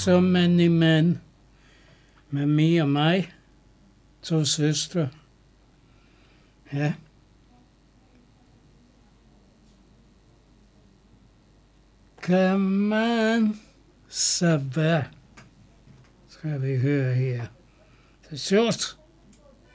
Så many men med mig og mig, 2 søstre. Ja. Comment ça va? Skal vi høre her. Det er sjovt.